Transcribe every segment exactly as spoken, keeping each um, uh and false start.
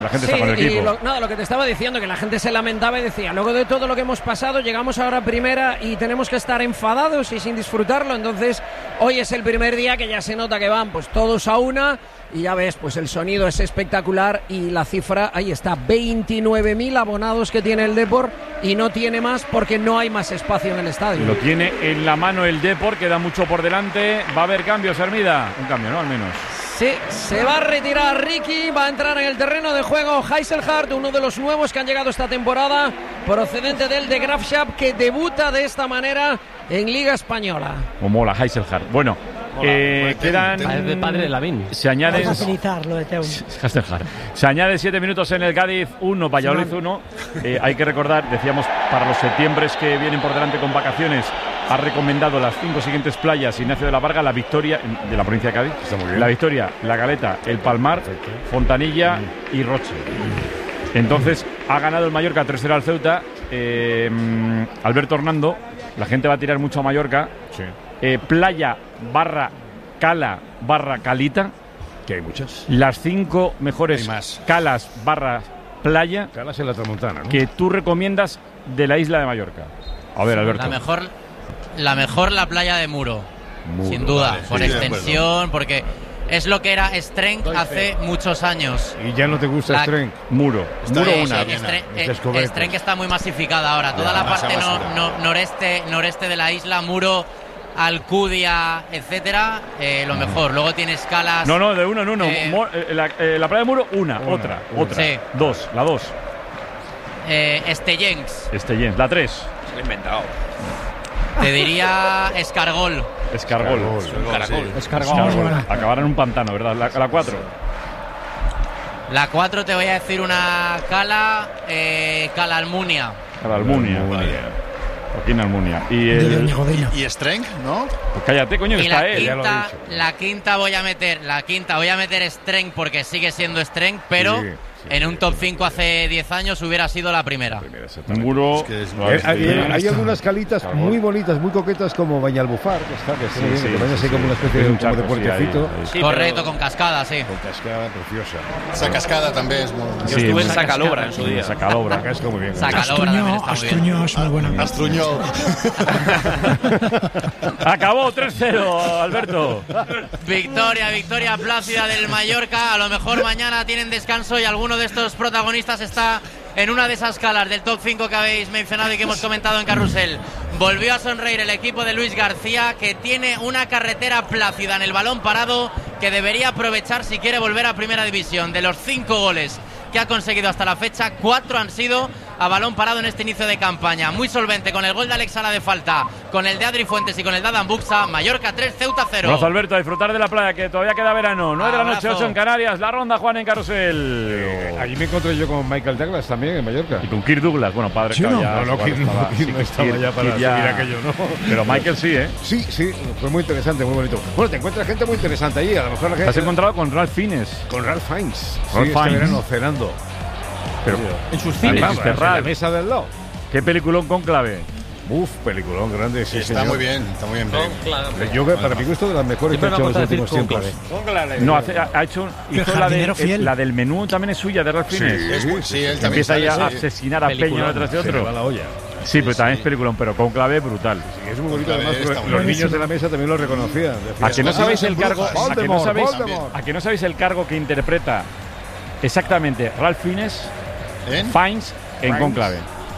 La gente sí, está con el equipo. Y lo, no, lo que te estaba diciendo, que la gente se lamentaba y decía, luego de todo lo que hemos pasado, llegamos ahora a primera y tenemos que estar enfadados y sin disfrutarlo. Entonces, hoy es el primer día que ya se nota que van pues todos a una y ya ves, pues el sonido es espectacular y la cifra, ahí está, veintinueve mil abonados que tiene el Depor y no tiene más porque no hay más espacio en el estadio. Lo tiene en la mano el Depor, queda mucho por delante. Va a haber cambios, Hermida. Un cambio, ¿no? Al menos. Sí, se va a retirar Ricky, va a entrar en el terreno de juego Heiselhardt, uno de los nuevos que han llegado esta temporada, procedente del de Graafschap, que debuta de esta manera en Liga Española. O mola Heiselhardt. Bueno, eh, quedan... Es de padre de Lavín. Se añaden... Vamos a facilitar lo de Teun. Heiselhardt. Se añade siete minutos en el Cádiz uno, Valladolid uno. Eh, hay que recordar, decíamos, para los septiembres que vienen por delante con vacaciones, ha recomendado las cinco siguientes playas Ignacio de la Varga, la Victoria, de la provincia de Cádiz, está muy bien. La Victoria, La Caleta, El Palmar, perfecto, Fontanilla mm. y Roche. Entonces, ha ganado el Mallorca tres cero al Ceuta. Eh, Alberto Hernando, la gente va a tirar mucho a Mallorca. Sí. Eh, playa barra Cala barra Calita. Que hay muchas. Las cinco mejores calas barra playa. Calas en la Tramontana, ¿no? Que tú recomiendas de la isla de Mallorca. A ver, Alberto. La mejor... La mejor la playa de Muro, Muro sin duda, vale, por sí, extensión, porque es lo que era Strength hace muchos años. Y ya no te gusta la... Strength. Muro, está Muro sí, una. Sí, Strength, Strength está muy masificada ahora. Toda ya, la parte no, no, noreste, noreste de la isla, Muro, Alcudia, etcétera, eh, lo mejor. Luego tienes calas. No, no, de uno en uno. Eh, la, eh, la playa de Muro, una, una otra, una. otra. Sí. Dos, la dos. Eh, Estellens. Estellens, la tres. Se lo he inventado. Te diría Escargol. Escargol. Escargol. Sí. Escargol. Escargol. Acabar en un pantano, ¿verdad? La, la cuatro. La cuatro te voy a decir una cala, eh, Cala Almunia. Cala Almunia. Joaquín Almunia. Y el... Y Strength, ¿no? Pues cállate, coño, que y está la él. Quinta, la quinta voy a meter, la quinta voy a meter Strength porque sigue siendo Strength, pero... Sí. Sí, en un top cinco hace diez años hubiera sido la primera. Un muro. Es que es no, es hay, hay, hay algunas calitas muy bonitas, muy coquetas, como Bañalbufar, que está, que sí, sí, sí, que sí, como una especie de, un como de puertecito. Sí, sí, correcto, con cascada, sí. Con cascada preciosa. Esa cascada también es muy. Yo sí, estuve en Sacalobra en su día. Sacalobra, acá es muy bien. Sacalobra también está muy bien. Astruñó es muy buena. Astruñó. Acabó tres cero, Alberto. Victoria, victoria plácida del Mallorca. A lo mejor mañana tienen descanso y alguno de estos protagonistas está en una de esas calas del top cinco que habéis mencionado y que hemos comentado en Carrusel. Volvió a sonreír el equipo de Luis García, que tiene una carretera plácida en el balón parado que debería aprovechar si quiere volver a Primera División. De los cinco goles que ha conseguido hasta la fecha, cuatro han sido a balón parado en este inicio de campaña. Muy solvente con el gol de Alex Sala de falta, con el de Adri Fuentes y con el de Adam Buxa. Mallorca tres, Ceuta cero. Abrazo, Alberto, a disfrutar de la playa, que todavía queda verano. nueve de la noche, ocho en Canarias. La ronda, Juan, en Carrusel. Eh, allí me encontré yo con Michael Douglas también en Mallorca. Y con Kirk Douglas, bueno, padre. ¿Sí, no? Ya, no, no, Kirk no, estaba, Kirk no estaba Kirk, ya para Kirk ya... seguir aquello, ¿no? Pero Michael sí, ¿eh? Sí, sí, fue muy interesante, muy bonito. Bueno, te encuentras gente muy interesante allí. A lo mejor la gente... ¿Te has encontrado con Ralph Fiennes? Con Ralph Fiennes. Ralph sí, Fiennes. Este verano cenando. Pero en sus cines, en la mesa del lado. ¿Qué peliculón Cónclave? Uf, peliculón grande, sí, sí está señor. muy bien, está muy bien. bien. Yo, para mi gusto, de las mejores que ha hecho en los últimos tiempos. No, hace, ha hecho hizo la, de, eh, la del menú, también es suya, de Ralph Fiennes. Sí, es, sí, él también empieza sale, ya sí. a asesinar a Peña uno tras de otro. Va la olla. Sí, pero también es peliculón, pero Cónclave brutal. Sí, es muy bonito, además, los buenísimo. Niños de la mesa también lo reconocían. ¿A que no sabéis el cargo? Voldemort, ¿A que no sabéis, Voldemort. ¿A que no sabéis el cargo que interpreta exactamente Ralph Fiennes? ¿En? Fiennes en Cónclave.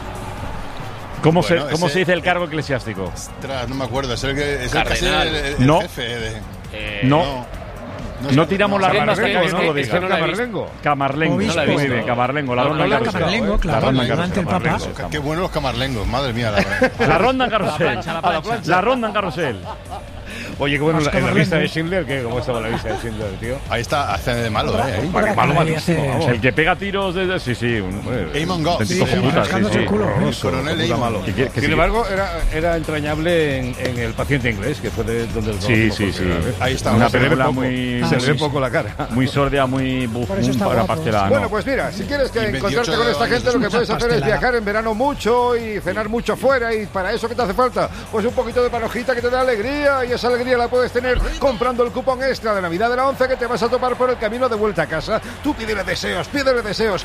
¿Cómo, bueno, se, ¿cómo ese, se dice el cargo eclesiástico? Ostras, no me acuerdo. Es el, que, es el, casi el, el, el no. jefe de... Eh, no. no. No, no tiramos no, la ronda hasta que no lo diga. No Camarlengo. Camarlengo. No la Muy bien, Camarlengo. La ronda en Carrusel. Camarlengo, claro. Delante el Papa. Qué buenos los camarlengos, madre mía. La, la ronda en Carrusel. La, plancha, la, plancha. la ronda en Carrusel. Oye, qué bueno, la, en la lista de Schindler, ¿qué? ¿Cómo estaba la lista de Schindler, tío? Ahí está, hace de malo, ¿eh? Ahí. Vale, malo, malísimo. El que pega tiros desde... Sí, sí. Eamon Goff. Sí, rascándose el culo. Coronel Eamon. Sin embargo, era, era entrañable en, en El paciente inglés, que fue de donde el Sí, sí, sí. Ahí está. Una película muy... Se le ve poco la cara. Muy sordia, muy... Para pastelada. Bueno, pues mira, si quieres que encontrarte con esta gente, lo que puedes hacer es viajar en verano mucho y cenar mucho fuera. Y para eso, ¿qué te hace falta? Pues un poquito de panojita que te da alegría, y esa alegría alegría la puedes tener comprando el cupón extra de Navidad de la once que te vas a topar por el camino de vuelta a casa. Tú pídele deseos, pídele deseos